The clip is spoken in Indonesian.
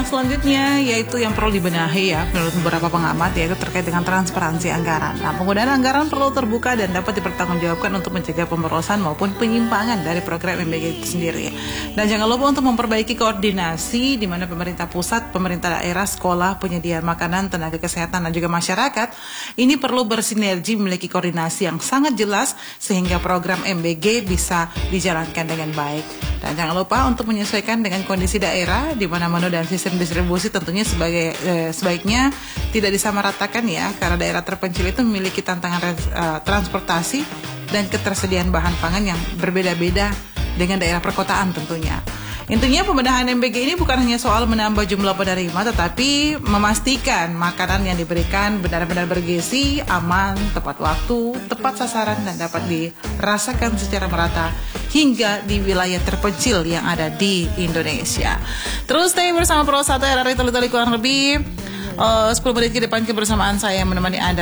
yang selanjutnya yaitu yang perlu dibenahi ya menurut beberapa pengamat, yaitu terkait dengan transparansi anggaran. Nah, penggunaan anggaran perlu terbuka dan dapat dipertanggungjawabkan untuk mencegah pemborosan maupun penyimpangan dari program MBG itu sendiri. Dan jangan lupa untuk memperbaiki koordinasi di mana pemerintah pusat, pemerintah daerah, sekolah, penyedia makanan, tenaga kesehatan dan juga masyarakat ini perlu bersinergi, memiliki koordinasi yang sangat jelas sehingga program MBG bisa dijalankan dengan baik. Dan jangan lupa untuk menyesuaikan dengan kondisi daerah di mana menu dan sistem distribusi tentunya sebaiknya tidak disamaratakan ya, karena daerah terpencil itu memiliki tantangan transportasi dan ketersediaan bahan pangan yang berbeda-beda dengan daerah perkotaan tentunya. Intinya pembenahan MBG ini bukan hanya soal menambah jumlah penerima, tetapi memastikan makanan yang diberikan benar-benar bergizi, aman, tepat waktu, tepat sasaran, dan dapat dirasakan secara merata hingga di wilayah terpencil yang ada di Indonesia. Terus stay bersama Pro 1 RRI Toli-Toli kurang lebih 10 menit ke depan kebersamaan saya yang menemani Anda